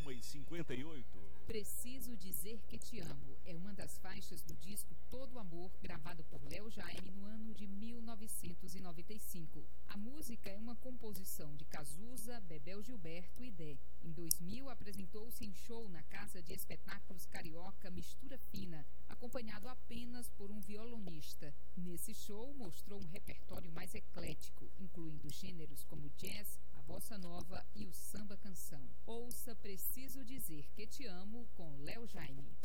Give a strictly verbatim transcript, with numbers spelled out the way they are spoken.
uma e cinquenta e oito. Preciso Dizer Que Te Amo é uma das faixas do disco Todo Amor, gravado por Léo Jaime no ano de mil novecentos e noventa e cinco. A música é uma composição de Cazuza, Bebel Gilberto e Dé. Em dois mil, apresentou-se em show na Casa de Espetáculos Carioca Mistura Fina, acompanhado apenas por um violonista. Nesse show, mostrou um repertório mais eclético, incluindo gêneros como jazz, a bossa nova e o samba canção. Ouça Preciso Dizer Que Te Amo com Léo Jaime.